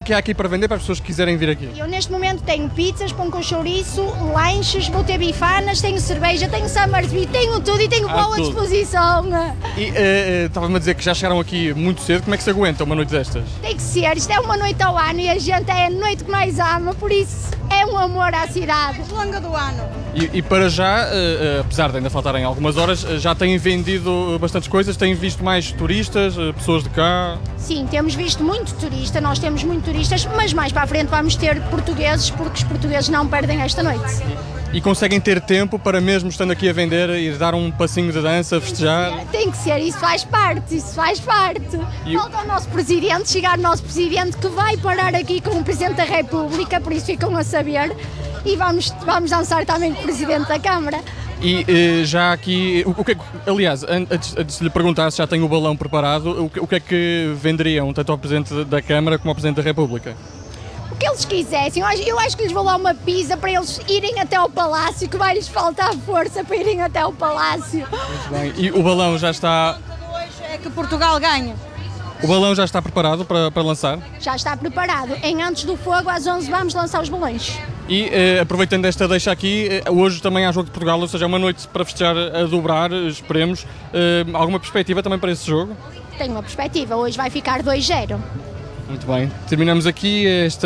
que há aqui para vender para as pessoas que quiserem vir aqui? Eu neste momento tenho pizzas, pão com chouriço, lanches, vou ter bifanas, tenho cerveja, tenho Summersby, tenho tudo e tenho boa disposição. E estava-me a dizer que já chegaram aqui muito cedo, como é que se aguenta uma noite destas? Tem que ser, isto é uma noite ao ano e a gente é a noite que mais ama, por isso é um amor à cidade. Mais longa do ano. E para já, apesar de ainda faltarem algumas horas, já têm vendido bastantes coisas, têm visto mais turistas, pessoas de cá? Sim, temos visto muito turista, nós temos muito turistas, mas mais para a frente vamos ter portugueses, porque os portugueses não perdem esta noite. E conseguem ter tempo para mesmo estando aqui a vender e dar um passinho de dança, festejar? Tem que ser, isso faz parte. Falta o nosso presidente, chegar o nosso presidente que vai parar aqui com o Presidente da República, por isso ficam a saber, e vamos dançar também com o Presidente da Câmara. E já aqui, aliás, antes de lhe perguntar se já tem o balão preparado, o que é que venderiam tanto ao Presidente da Câmara como ao Presidente da República? O que eles quisessem, eu acho que lhes vou dar uma pizza para eles irem até ao Palácio, que vai-lhes faltar força para irem até ao Palácio. Muito bem, e o balão já está... Hoje é que Portugal ganha. O balão já está preparado para lançar? Já está preparado. Em Antes do Fogo, às 11 vamos lançar os balões. E aproveitando esta deixa aqui, hoje também há Jogo de Portugal, ou seja, é uma noite para festejar a dobrar, esperemos. Alguma perspectiva também para esse jogo? Tenho uma perspectiva, hoje vai ficar 2-0. Muito bem, terminamos aqui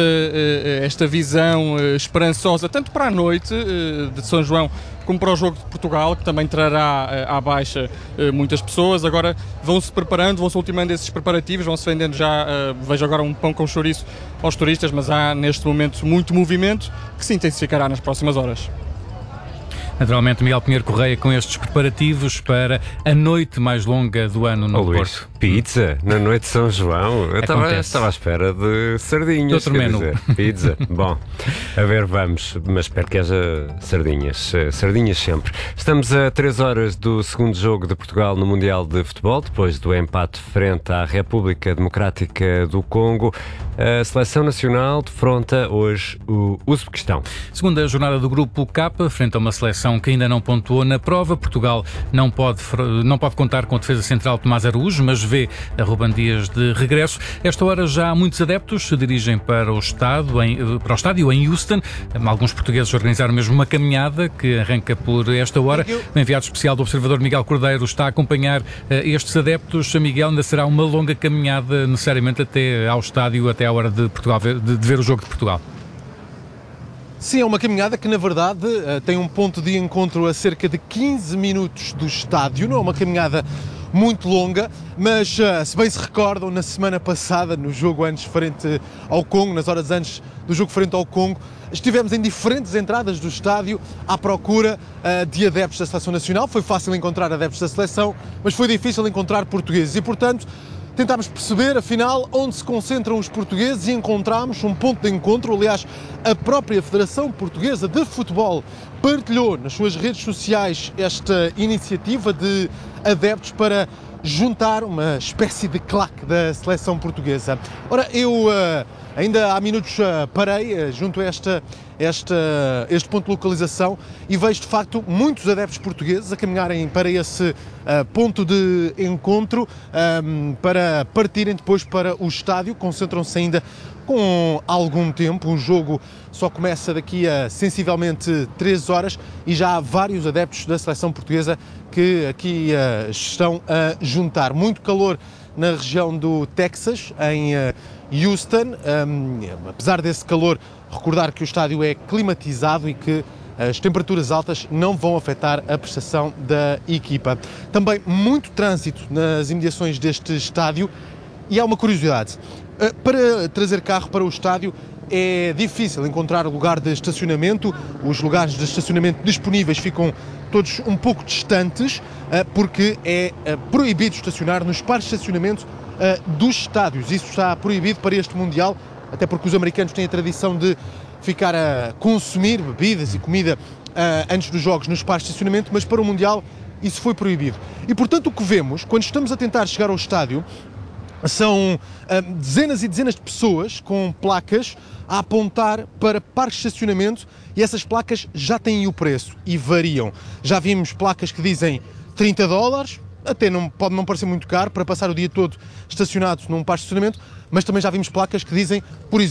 esta visão esperançosa, tanto para a noite de São João, como para o Jogo de Portugal, que também trará à baixa muitas pessoas. Agora vão-se preparando, vão-se ultimando esses preparativos, vão-se vendendo já, vejo agora um pão com chouriço aos turistas, mas há neste momento muito movimento que se intensificará nas próximas horas. Naturalmente, Miguel Pinheiro Correia com estes preparativos para a noite mais longa do ano no Porto. Pizza na noite de São João? Eu estava à espera de sardinhas. Outro menu. Pizza. Bom, a ver, vamos, mas espero que haja sardinhas. Sardinhas sempre. Estamos a 3 horas do segundo jogo de Portugal no Mundial de Futebol, depois do empate frente à República Democrática do Congo. A Seleção Nacional defronta hoje o Uzbequistão. Segunda jornada do Grupo K, frente a uma seleção que ainda não pontuou na prova. Portugal não pode contar com a defesa central Tomás Araújo, mas vê a Ruben Dias de regresso. Esta hora já há muitos adeptos se dirigem para o estádio em Houston. Alguns portugueses organizaram mesmo uma caminhada que arranca por esta hora. O enviado especial do Observador Miguel Cordeiro está a acompanhar estes adeptos. Miguel, ainda será uma longa caminhada necessariamente até ao estádio, até à hora de ver o jogo de Portugal. Sim, é uma caminhada que, na verdade, tem um ponto de encontro a cerca de 15 minutos do estádio. Não é uma caminhada muito longa, mas, se bem se recordam, na semana passada, no jogo antes frente ao Congo, nas horas antes do jogo frente ao Congo, estivemos em diferentes entradas do estádio à procura de adeptos da Seleção Nacional. Foi fácil encontrar adeptos da Seleção, mas foi difícil encontrar portugueses e, portanto, tentámos perceber, afinal, onde se concentram os portugueses e encontramos um ponto de encontro. Aliás, a própria Federação Portuguesa de Futebol partilhou nas suas redes sociais esta iniciativa de adeptos para juntar uma espécie de claque da seleção portuguesa. Ora, eu ainda há minutos parei junto a este ponto de localização e vejo de facto muitos adeptos portugueses a caminharem para esse ponto de encontro para partirem depois para o estádio. Concentram-se ainda com algum tempo, o jogo só começa daqui a sensivelmente 3 horas e já há vários adeptos da seleção portuguesa que aqui estão a juntar. Muito calor na região do Texas, em Houston. Apesar desse calor, recordar que o estádio é climatizado e que as temperaturas altas não vão afetar a prestação da equipa. Também muito trânsito nas imediações deste estádio e há uma curiosidade. Para trazer carro para o estádio é difícil encontrar lugar de estacionamento. Os lugares de estacionamento disponíveis ficam todos um pouco distantes, porque é proibido estacionar nos pares de estacionamento dos estádios. Isso está proibido para este Mundial, até porque os americanos têm a tradição de ficar a consumir bebidas e comida antes dos jogos nos pares de estacionamento, mas para o Mundial isso foi proibido. E, portanto, o que vemos quando estamos a tentar chegar ao estádio são dezenas e dezenas de pessoas com placas a apontar para parques de estacionamento e essas placas já têm o preço e variam. Já vimos placas que dizem $30, até pode não parecer muito caro para passar o dia todo estacionado num parque de estacionamento, mas também já vimos placas que dizem, por exemplo,